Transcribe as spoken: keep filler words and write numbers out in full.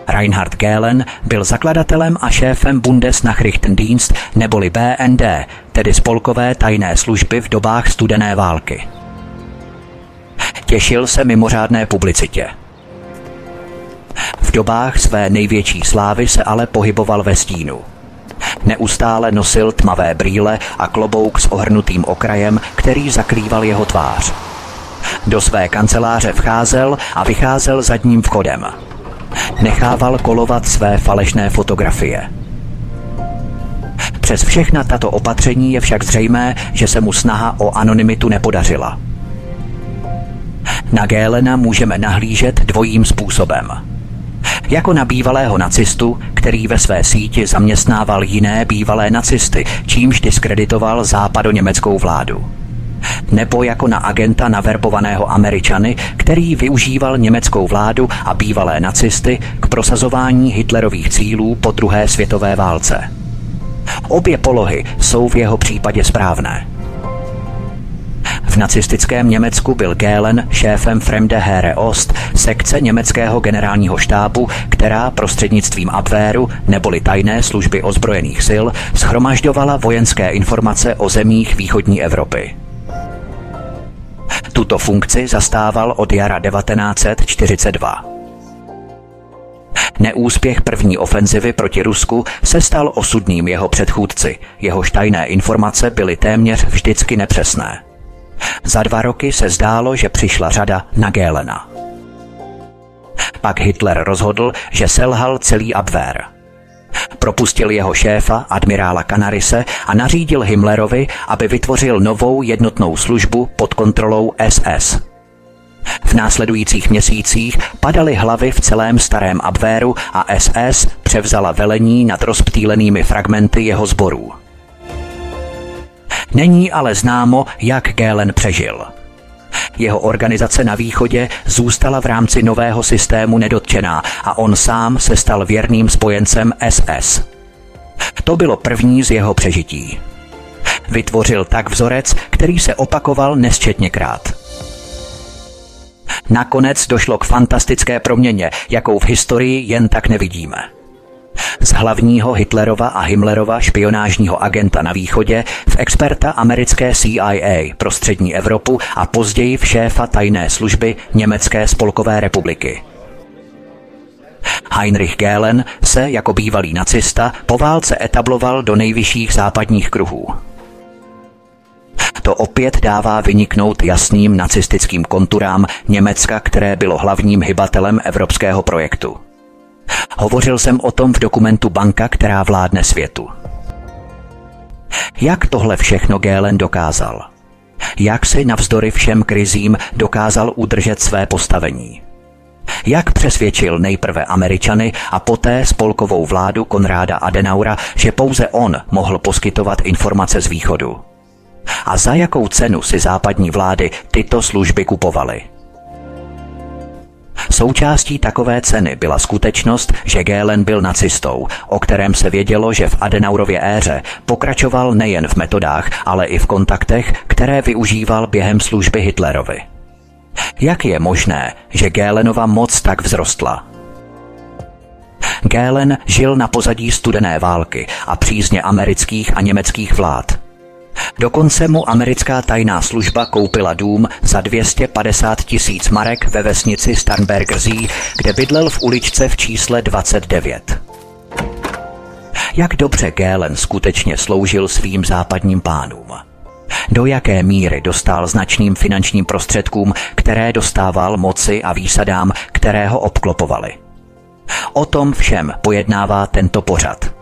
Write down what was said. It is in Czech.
Reinhard Gehlen byl zakladatelem a šéfem Bundesnachrichtendienst neboli B N D, tedy spolkové tajné služby v dobách studené války. Těšil se mimořádné publicitě. V dobách své největší slávy se ale pohyboval ve stínu. Neustále nosil tmavé brýle a klobouk s ohrnutým okrajem, který zakrýval jeho tvář. Do své kanceláře vcházel a vycházel zadním vchodem. Nechával kolovat své falešné fotografie. Přes všechna tato opatření je však zřejmé, že se mu snaha o anonymitu nepodařila. Na Gehlena můžeme nahlížet dvojím způsobem. Jako na bývalého nacistu, který ve své síti zaměstnával jiné bývalé nacisty, čímž diskreditoval západoněmeckou vládu. Nebo jako na agenta naverbovaného Američany, který využíval německou vládu a bývalé nacisty k prosazování hitlerových cílů po druhé světové válce. Obě polohy jsou v jeho případě správné. V nacistickém Německu byl Gehlen šéfem Fremde Heere Ost, sekce německého generálního štábu, která prostřednictvím Abwehru neboli tajné služby ozbrojených sil shromažďovala vojenské informace o zemích východní Evropy. Tuto funkci zastával od jara devatenáct set čtyřicet dva. Neúspěch první ofenzivy proti Rusku se stal osudným jeho předchůdci, jehož tajné informace byly téměř vždycky nepřesné. Za dva roky se zdálo, že přišla řada na Gehlena. Pak Hitler rozhodl, že selhal celý Abwehr. Propustil jeho šéfa, admirála Canarise, a nařídil Himmlerovi, aby vytvořil novou jednotnou službu pod kontrolou S S. V následujících měsících padaly hlavy v celém starém Abwehru a S S převzala velení nad rozptýlenými fragmenty jeho sborů. Není ale známo, jak Gehlen přežil. Jeho organizace na východě zůstala v rámci nového systému nedotčená a on sám se stal věrným spojencem S S. To bylo první z jeho přežití. Vytvořil tak vzorec, který se opakoval nesčetněkrát. Nakonec došlo k fantastické proměně, jakou v historii jen tak nevidíme. Z hlavního Hitlerova a Himmlerova špionážního agenta na východě v experta americké C I A pro střední Evropu a později v šéfa tajné služby Německé spolkové republiky. Heinrich Gehlen se jako bývalý nacista po válce etabloval do nejvyšších západních kruhů. To opět dává vyniknout jasným nacistickým konturám Německa, které bylo hlavním hybatelem evropského projektu. Hovořil jsem o tom v dokumentu Banka, která vládne světu. Jak tohle všechno Gehlen dokázal? Jak si navzdory všem krizím dokázal udržet své postavení? Jak přesvědčil nejprve Američany a poté spolkovou vládu Konráda Adenaura, že pouze on mohl poskytovat informace z východu? A za jakou cenu si západní vlády tyto služby kupovaly? Součástí takové ceny byla skutečnost, že Gehlen byl nacistou, o kterém se vědělo, že v Adenaurově éře pokračoval nejen v metodách, ale i v kontaktech, které využíval během služby Hitlerovi. Jak je možné, že Gehlenova moc tak vzrostla? Gehlen žil na pozadí studené války a přízně amerických a německých vlád. Dokonce mu americká tajná služba koupila dům za dvě stě padesát tisíc marek ve vesnici Starnberger See, kde bydlel v uličce v čísle dvacet devět. Jak dobře Gehlen skutečně sloužil svým západním pánům? Do jaké míry dostal značným finančním prostředkům, které dostával moci a výsadám, které ho obklopovaly? O tom všem pojednává tento pořad.